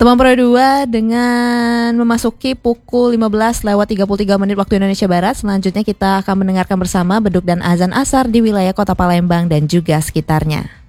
Teman Pro 2 dengan memasuki pukul 15:33 waktu Indonesia Barat. Selanjutnya kita akan mendengarkan bersama beduk dan azan asar di wilayah Kota Palembang dan juga sekitarnya.